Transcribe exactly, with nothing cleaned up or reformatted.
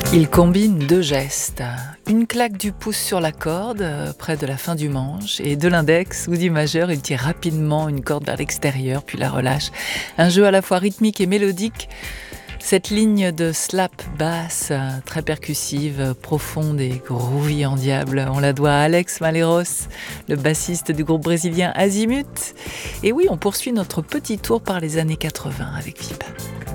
Il combine deux gestes, une claque du pouce sur la corde, euh, près de la fin du manche, et de l'index ou du majeur, il tire rapidement une corde vers l'extérieur, puis la relâche. Un jeu à la fois rythmique et mélodique. Cette ligne de slap basse, euh, très percussive, profonde et groovy en diable, on la doit à Alex Malheiros, le bassiste du groupe brésilien Azimut. Et oui, on poursuit notre petit tour par les années quatre-vingts avec V I P.